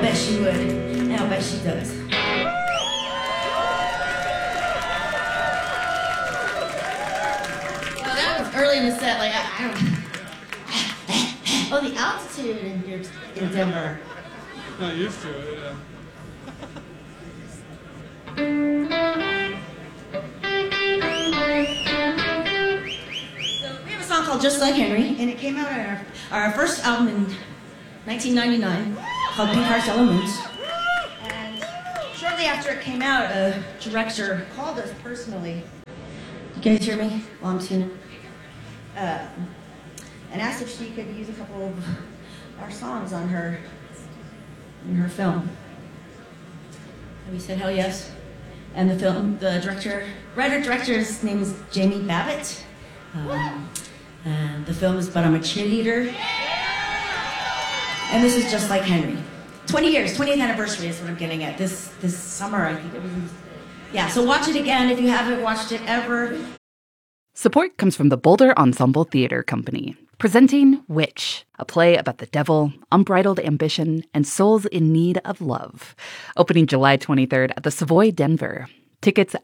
bet she would, and I'll bet she does. Well, that was early in the set, like, I don't... Oh, the altitude in Denver. Not used to it, yeah. So we have a song called Just Like Henry, and it came out on our first album in 1999 called Pink Hearts Yellow Moons. And shortly after it came out, a director called us personally. You guys hear me while I'm tuning? And asked if she could use a couple of our songs in her film. And we said, hell yes. And the writer-director's name is Jamie Babbitt. And the film is But I'm a Cheerleader. And this is Just Like Henry. 20 years, 20th anniversary is what I'm getting at. This summer, I think it was. Yeah, so watch it again if you haven't watched it ever. Support comes from the Boulder Ensemble Theater Company, presenting Witch, a play about the devil, unbridled ambition, and souls in need of love. Opening July 23rd at the Savoy Denver. Tickets